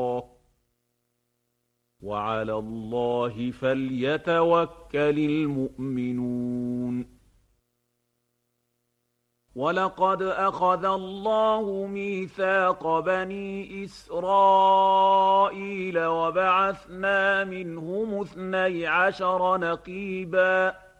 وعلى الله فليتوكل المؤمنون. ولقد أخذ الله ميثاق بني إسرائيل وبعثنا منهم 12 نقيباً